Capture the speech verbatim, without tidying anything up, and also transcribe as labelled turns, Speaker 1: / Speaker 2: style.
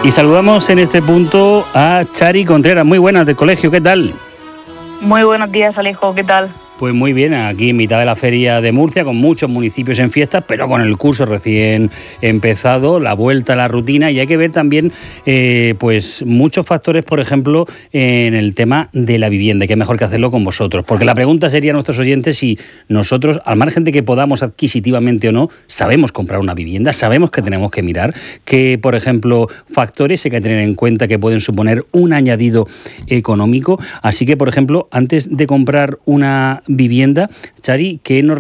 Speaker 1: Y saludamos en este punto a Chari Contreras. Muy buenas, del colegio, ¿qué tal?
Speaker 2: Muy buenos días, Alejo, ¿qué tal?
Speaker 1: Pues muy bien, aquí en mitad de la feria de Murcia, con muchos municipios en fiestas, pero con el curso recién empezado, la vuelta a la rutina, y hay que ver también eh, pues muchos factores, por ejemplo, en el tema de la vivienda, que es mejor que hacerlo con vosotros, porque la pregunta sería a nuestros oyentes si nosotros, al margen de que podamos adquisitivamente o no, sabemos comprar una vivienda, sabemos que tenemos que mirar, que, por ejemplo, factores hay que tener en cuenta que pueden suponer un añadido económico. Así que, por ejemplo, antes de comprar una vivienda, Chari, ¿qué nos